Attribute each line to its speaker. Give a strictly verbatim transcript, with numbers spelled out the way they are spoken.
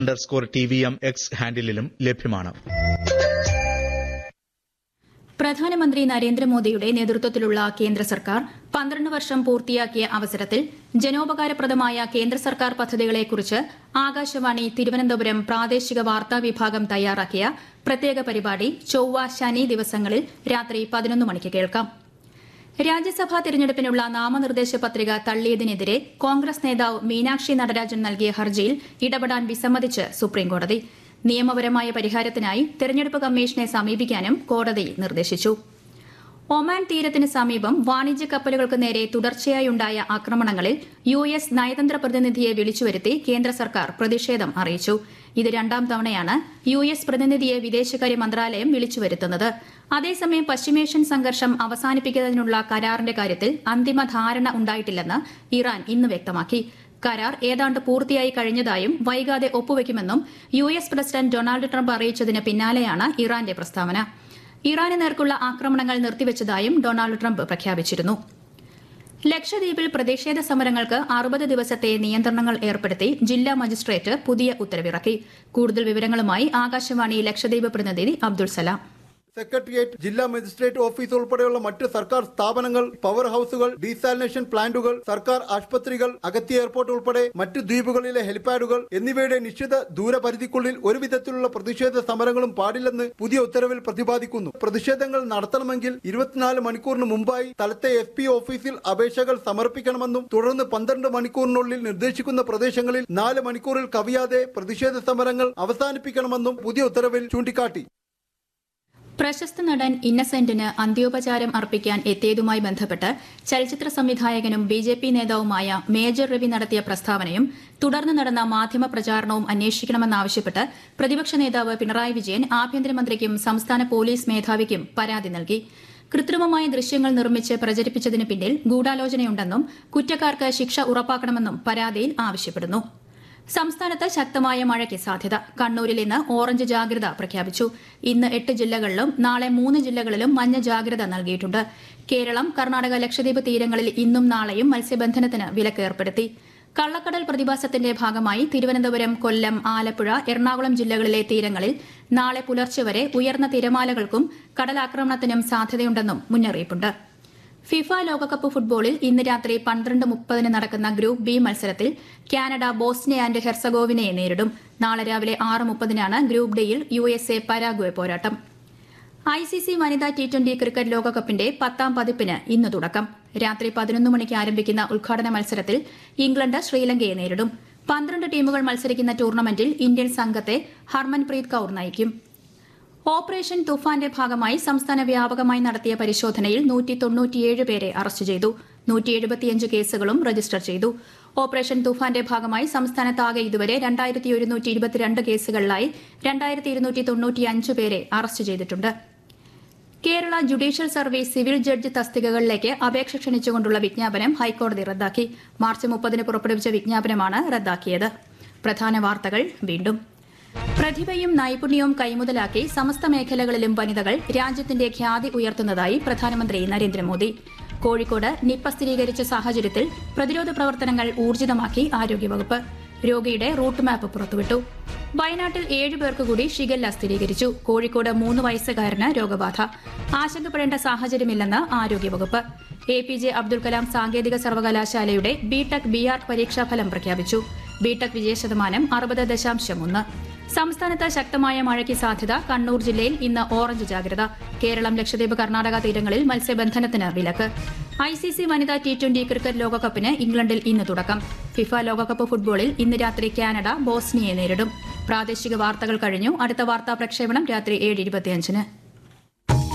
Speaker 1: Underscore T V M X ഹാൻഡിലും ലഭ്യമാണ്.
Speaker 2: പ്രധാനമന്ത്രി നരേന്ദ്രമോദിയുടെ നേതൃത്വത്തിലുള്ള കേന്ദ്ര സർക്കാർ പന്ത്രണ്ട് വർഷം പൂർത്തിയാക്കിയ അവസരത്തിൽ ജനോപകാരപ്രദമായ കേന്ദ്ര സർക്കാർ പദ്ധതികളെക്കുറിച്ച് ആകാശവാണി തിരുവനന്തപുരം പ്രാദേശിക വാർത്താ വിഭാഗം തയ്യാറാക്കിയ പ്രത്യേക പരിപാടി ചൊവ്വ ശനി ദിവസങ്ങളിൽ രാത്രി പതിനൊന്ന് മണിക്ക് കേൾക്കാം. രാജ്യസഭാ തെരഞ്ഞെടുപ്പിനുള്ള നാമനിർദ്ദേശ പത്രിക തള്ളിയതിനെതിരെ കോൺഗ്രസ് നേതാവ് മീനാക്ഷി നടരാജൻ നൽകിയ ഹർജിയിൽ ഇടപെടാൻ വിസമ്മതിച്ച് സുപ്രീംകോടതി. നിയമപരമായ പരിഹാരത്തിനായി തെരഞ്ഞെടുപ്പ് കമ്മീഷനെ സമീപിക്കാനും കോടതി നിർദ്ദേശിച്ചു. ഒമാൻ തീരത്തിന് സമീപം വാണിജ്യ കപ്പലുകൾക്ക് നേരെ തുടർച്ചയായുണ്ടായ ആക്രമണങ്ങളിൽ യു എസ് നയതന്ത്ര പ്രതിനിധിയെ വിളിച്ചുവരുത്തി കേന്ദ്ര സർക്കാർ പ്രതിഷേധം അറിയിച്ചു. ഇത് രണ്ടാം തവണയാണ് യു എസ് പ്രതിനിധിയെ വിദേശകാര്യ മന്ത്രാലയം വിളിച്ചുവരുത്തുന്നത്. അതേസമയം പശ്ചിമേഷ്യൻ സംഘർഷം അവസാനിപ്പിക്കുന്നതിനുള്ള കരാറിന്റെ കാര്യത്തിൽ അന്തിമ ധാരണ ഉണ്ടായിട്ടില്ലെന്ന് ഇറാൻ ഇന്ന് വ്യക്തമാക്കി. കരാർ ഏതാണ്ട് പൂർത്തിയായി കഴിഞ്ഞതായും വൈകാതെ ഒപ്പുവെക്കുമെന്നും U S president Donald Trump അറിയിച്ചതിന് പിന്നാലെയാണ് ഇറാന്റെ പ്രസ്താവന. ഇറാന് നേർക്കുള്ള ആക്രമണങ്ങൾ നിർത്തിവച്ചതായും ഡൊണാൾഡ് ട്രംപ് പ്രഖ്യാപിച്ചിരുന്നു. ലക്ഷദ്വീപിൽ പ്രതിഷേധ സമരങ്ങൾക്ക് അറുപത് ദിവസത്തെ നിയന്ത്രണങ്ങൾ ഏർപ്പെടുത്തി ജില്ലാ മജിസ്ട്രേറ്റ് പുതിയ ഉത്തരവിറക്കി. കൂടുതൽ വിവരങ്ങളുമായി ആകാശവാണി ലക്ഷദ്വീപ് പ്രതിനിധി അബ്ദുൾ സലാം.
Speaker 3: സെക്രട്ടേറിയറ്റ്, ജില്ലാ മജിസ്ട്രേറ്റ് ഓഫീസ് ഉൾപ്പെടെയുള്ള മറ്റ് സർക്കാർ സ്ഥാപനങ്ങൾ, പവർ ഹൌസുകൾ, ഡീസാലിനേഷൻ പ്ലാന്റുകൾ, സർക്കാർ ആശുപത്രികൾ, അഗത്തി എയർപോർട്ട് ഉൾപ്പെടെ മറ്റ് ദ്വീപുകളിലെ ഹെലിപാഡുകൾ എന്നിവയുടെ നിശ്ചിത ദൂരപരിധിക്കുള്ളിൽ ഒരു വിധത്തിലുള്ള പ്രതിഷേധ സമരങ്ങളും പാടില്ലെന്ന് പുതിയ ഉത്തരവിൽ പ്രതിപാദിക്കുന്നു. പ്രതിഷേധങ്ങൾ നടത്തണമെങ്കിൽ ഇരുപത്തിനാല് മണിക്കൂറിന് മുമ്പായി സ്ഥലത്തെ എസ് പി ഓഫീസിൽ അപേക്ഷകൾ സമർപ്പിക്കണമെന്നും തുടർന്ന് പന്ത്രണ്ട് മണിക്കൂറിനുള്ളിൽ നിർദ്ദേശിക്കുന്ന പ്രദേശങ്ങളിൽ നാല് മണിക്കൂറിൽ കവിയാതെ പ്രതിഷേധ സമരങ്ങൾ അവസാനിപ്പിക്കണമെന്നും പുതിയ ഉത്തരവിൽ ചൂണ്ടിക്കാട്ടി.
Speaker 2: പ്രശസ്ത നടൻ ഇന്നസെന്റിന് അന്ത്യോപചാരം അർപ്പിക്കാൻ എത്തിയതുമായി ബന്ധപ്പെട്ട് ചലച്ചിത്ര സംവിധായകനും ബി ജെ പി നേതാവുമായ മേജർ രവി നടത്തിയ പ്രസ്താവനയും തുടർന്ന് നടന്ന മാധ്യമ പ്രചാരണവും അന്വേഷിക്കണമെന്നാവശ്യപ്പെട്ട് പ്രതിപക്ഷ നേതാവ് പിണറായി വിജയൻ ആഭ്യന്തരമന്ത്രിക്കും സംസ്ഥാന പോലീസ് മേധാവിക്കും പരാതി നൽകി. കൃത്രിമമായ ദൃശ്യങ്ങൾ നിർമ്മിച്ച് പ്രചരിപ്പിച്ചതിന് പിന്നിൽ ഗൂഢാലോചനയുണ്ടെന്നും കുറ്റക്കാർക്ക് ശിക്ഷ ഉറപ്പാക്കണമെന്നും പരാതിയിൽ ആവശ്യപ്പെടുന്നു. സംസ്ഥാനത്ത് ശക്തമായ മഴയ്ക്ക് സാധ്യത. കണ്ണൂരിൽ ഇന്ന് ഓറഞ്ച് ജാഗ്രത പ്രഖ്യാപിച്ചു. ഇന്ന് എട്ട് ജില്ലകളിലും നാളെ മൂന്ന് ജില്ലകളിലും മഞ്ഞ ജാഗ്രത നൽകിയിട്ടുണ്ട്. കേരളം, കർണാടക, ലക്ഷദ്വീപ് തീരങ്ങളിൽ ഇന്നും നാളെയും മത്സ്യബന്ധനത്തിന് വിലക്ക് ഏർപ്പെടുത്തി. കള്ളക്കടൽ പ്രതിഭാസത്തിന്റെ ഭാഗമായി തിരുവനന്തപുരം, കൊല്ലം, ആലപ്പുഴ, എറണാകുളം ജില്ലകളിലെ തീരങ്ങളിൽ നാളെ പുലർച്ചെ വരെ ഉയർന്ന തിരമാലകൾക്കും കടലാക്രമണത്തിനും സാധ്യതയുണ്ടെന്നും മുന്നറിയിപ്പുണ്ട്. ഫിഫ ലോകകപ്പ് ഫുട്ബോളിൽ ഇന്ന് രാത്രി പന്ത്രണ്ട് മുപ്പതിന് നടക്കുന്ന ഗ്രൂപ്പ് ബി മത്സരത്തിൽ കാനഡ ബോസ്നിയ ആൻഡ് ഹെർസഗോവിനയെ നേരിടും. നാളെ രാവിലെ ആറ് മുപ്പതിനാണ് ഗ്രൂപ്പ് ഡിയിൽ യു എസ് എ പരാഗ്വെ പോരാട്ടം. ഐ സി സി വനിതാ ടി ട്വന്റി ക്രിക്കറ്റ് ലോകകപ്പിന്റെ പത്താം പതിപ്പിന് ഇന്ന് തുടക്കം. രാത്രി പതിനൊന്ന് മണിക്ക് ആരംഭിക്കുന്ന ഉദ്ഘാടന മത്സരത്തിൽ ഇംഗ്ലണ്ട് ശ്രീലങ്കയെ നേരിടും. പന്ത്രണ്ട് ടീമുകൾ മത്സരിക്കുന്ന ടൂർണമെന്റിൽ ഇന്ത്യൻ സംഘത്തെ ഹർമൻപ്രീത് കൌർ നയിക്കും. ഓപ്പറേഷൻ തുഫാന്റെ ഭാഗമായി സംസ്ഥാന വ്യാപകമായി നടത്തിയ പരിശോധനയിൽ നൂറ്റി തൊണ്ണൂറ്റിയേഴ് പേരെ അറസ്റ്റ് ചെയ്തു. നൂറ്റി എഴുപത്തിയഞ്ച് കേസുകളും രജിസ്റ്റർ ചെയ്തു. ഓപ്പറേഷൻ തുഫാന്റെ ഭാഗമായി സംസ്ഥാനത്താകെ ഇതുവരെ രണ്ടായിരത്തി ഒരുന്നൂറ്റി ഇരുപത്തിരണ്ട് കേസുകളിലായി രണ്ടായിരത്തി ഇരുന്നൂറ്റി തൊണ്ണൂറ്റിയഞ്ച് പേരെ അറസ്റ്റ് ചെയ്തിട്ടുണ്ട്. Kerala judicial service civil judge തസ്തികകളിലേക്ക് അപേക്ഷ ക്ഷണിച്ചുകൊണ്ടുള്ള വിജ്ഞാപനം ഹൈക്കോടതി റദ്ദാക്കി. മാർച്ച് മുപ്പതിന് പുറപ്പെടുവിച്ച വിജ്ഞാപനമാണ് റദ്ദാക്കിയത്. പ്രധാന വാർത്തകൾ വീണ്ടും. പ്രതിഭയും നൈപുണ്യവും കൈമുതലാക്കി സമസ്ത മേഖലകളിലും വനിതകൾ രാജ്യത്തിന്റെ ഖ്യാതി ഉയർത്തുന്നതായി പ്രധാനമന്ത്രി നരേന്ദ്രമോദി. കോഴിക്കോട് നിപ്പ സ്ഥിരീകരിച്ച സാഹചര്യത്തിൽ പ്രതിരോധ പ്രവർത്തനങ്ങൾ ഊർജിതമാക്കി ആരോഗ്യവകുപ്പ്. രോഗിയുടെ റൂട്ട് മാപ്പ് പുറത്തുവിട്ടു. വയനാട്ടിൽ ഏഴു പേർക്ക് കൂടി ഷിഗല്ല സ്ഥിരീകരിച്ചു. കോഴിക്കോട് മൂന്ന് വയസ്സുകാരന് രോഗബാധ. ആശങ്കപ്പെടേണ്ട സാഹചര്യമില്ലെന്ന് ആരോഗ്യവകുപ്പ്. A P J Abdul Kalam സാങ്കേതിക സർവകലാശാലയുടെ ബിടെക് ബി ആർ പരീക്ഷാഫലം പ്രഖ്യാപിച്ചു. ബിടെക് വിജയശതമാനം അറുപത് ദശാംശം ഒന്ന്. സംസ്ഥാനത്ത് ശക്തമായ മഴയ്ക്ക് സാധ്യത. കണ്ണൂർ ജില്ലയിൽ ഇന്ന് ഓറഞ്ച് ജാഗ്രത. കേരളം, ലക്ഷദ്വീപ്, കർണാടക തീരങ്ങളിൽ മത്സ്യബന്ധനത്തിന് വിലക്ക്. ഐ സി സി വനിതാ ടി ട്വന്റി ക്രിക്കറ്റ് ലോകകപ്പിന് ഇംഗ്ലണ്ടിൽ ഇന്ന് തുടക്കം. ഫിഫ ലോകകപ്പ് ഫുട്ബോളിൽ ഇന്ന് രാത്രി കാനഡ ബോസ്നിയയെ നേരിടും. പ്രാദേശിക വാർത്തകൾ കഴിഞ്ഞു. അടുത്ത വാർത്താ പ്രക്ഷേപണം രാത്രി ഏഴ് ഇരുപത്തിയഞ്ചിന്.